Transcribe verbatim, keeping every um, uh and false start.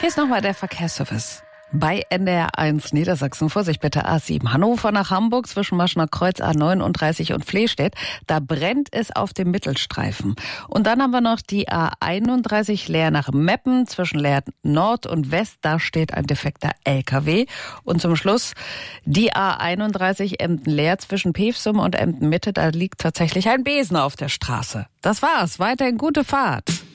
Hier ist nochmal der Verkehrsservice. Bei N D R eins Niedersachsen, Vorsicht bitte A sieben, Hannover nach Hamburg zwischen Maschner Kreuz A neununddreißig und Flehstedt, da brennt es auf dem Mittelstreifen. Und dann haben wir noch die A einunddreißig Leer nach Meppen zwischen Leer Nord und West, da steht ein defekter L K W. Und zum Schluss die A einunddreißig Emden-Leer zwischen Pevsum und Emden-Mitte, da liegt tatsächlich ein Besen auf der Straße. Das war's, weiterhin gute Fahrt.